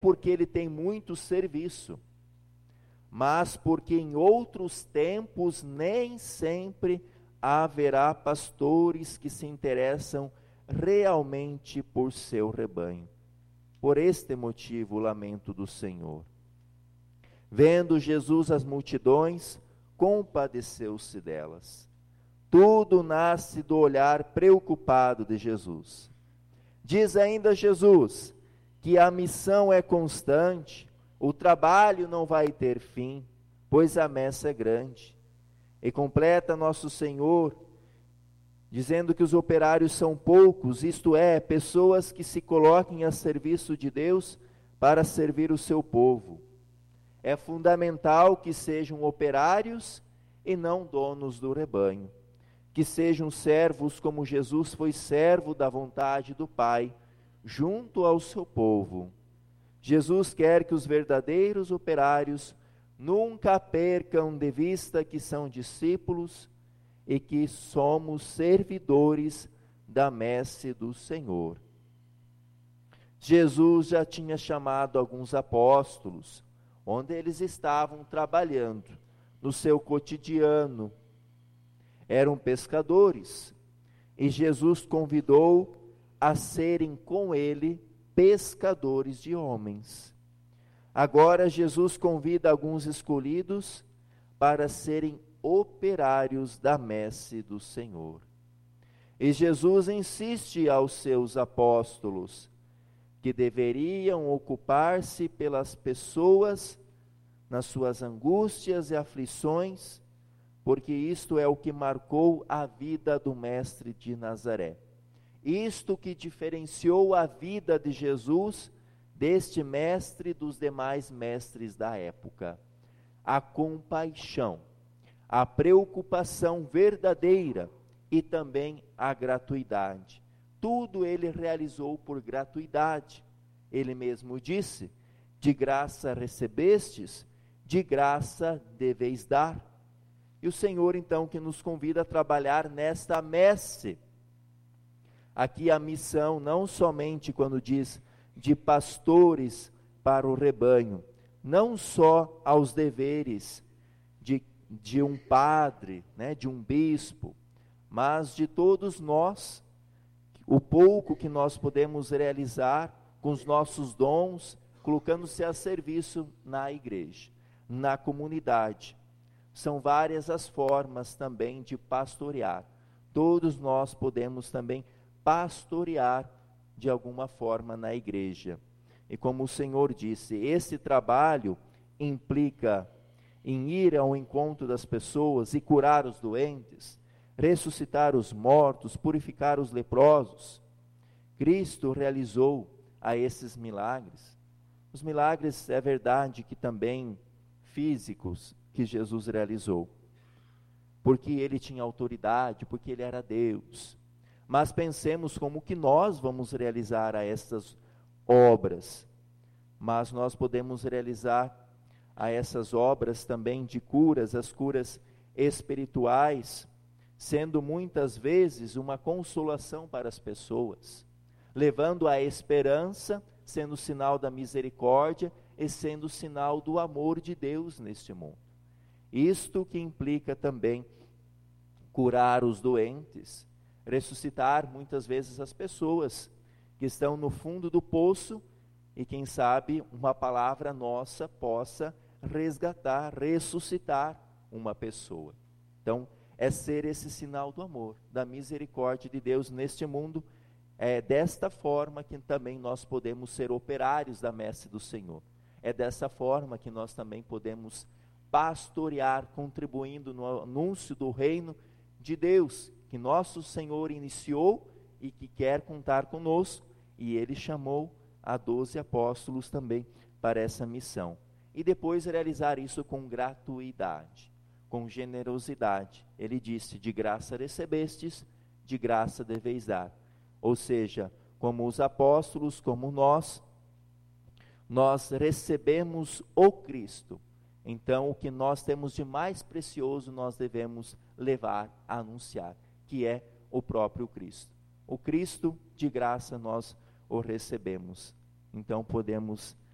porque ele tem muito serviço, mas porque em outros tempos nem sempre haverá pastores que se interessam realmente por seu rebanho. Por este motivo, o lamento do Senhor. Vendo Jesus as multidões, compadeceu-se delas. Tudo nasce do olhar preocupado de Jesus. Diz ainda Jesus que a missão é constante, o trabalho não vai ter fim, pois a messe é grande. E completa nosso Senhor, dizendo que os operários são poucos, isto é, pessoas que se coloquem a serviço de Deus para servir o seu povo. É fundamental que sejam operários e não donos do rebanho, que sejam servos como Jesus foi servo da vontade do Pai, junto ao seu povo. Jesus quer que os verdadeiros operários nunca percam de vista que são discípulos e que somos servidores da messe do Senhor. Jesus já tinha chamado alguns apóstolos, onde eles estavam trabalhando no seu cotidiano. Eram pescadores, e Jesus convidou a serem com ele pescadores de homens. Agora Jesus convida alguns escolhidos para serem operários da messe do Senhor. E Jesus insiste aos seus apóstolos que deveriam ocupar-se pelas pessoas nas suas angústias e aflições, porque isto é o que marcou a vida do Mestre de Nazaré. Isto que diferenciou a vida de Jesus deste mestre dos demais mestres da época. A compaixão, a preocupação verdadeira e também a gratuidade. Tudo ele realizou por gratuidade. Ele mesmo disse: de graça recebestes, de graça deveis dar. E o Senhor então que nos convida a trabalhar nesta messe. Aqui a missão não somente quando diz de pastores para o rebanho, não só aos deveres de um padre, né, de um bispo, mas de todos nós, o pouco que nós podemos realizar com os nossos dons, colocando-se a serviço na igreja, na comunidade. São várias as formas também de pastorear. Todos nós podemos também pastorear de alguma forma na igreja. E como o Senhor disse, esse trabalho implica em ir ao encontro das pessoas e curar os doentes, ressuscitar os mortos, purificar os leprosos. Cristo realizou a esses milagres. Os milagres, é verdade que também físicos, que Jesus realizou, porque ele tinha autoridade, porque ele era Deus. Mas pensemos como que nós vamos realizar a essas obras. Mas nós podemos realizar a essas obras também de curas, as curas espirituais, sendo muitas vezes uma consolação para as pessoas, levando a esperança, sendo sinal da misericórdia e sendo sinal do amor de Deus neste mundo. Isto que implica também curar os doentes, ressuscitar muitas vezes as pessoas que estão no fundo do poço e quem sabe uma palavra nossa possa resgatar, ressuscitar uma pessoa. Então, é ser esse sinal do amor, da misericórdia de Deus neste mundo. É desta forma que também nós podemos ser operários da messe do Senhor. É dessa forma que nós também podemos pastorear, contribuindo no anúncio do reino de Deus, que nosso Senhor iniciou e que quer contar conosco, e ele chamou a 12 apóstolos também para essa missão. E depois realizar isso com gratuidade, com generosidade. Ele disse: de graça recebestes, de graça deveis dar. Ou seja, como os apóstolos, como nós recebemos o Cristo. Então, o que nós temos de mais precioso, nós devemos levar, anunciar, que é o próprio Cristo. O Cristo, de graça, nós o recebemos. Então, podemos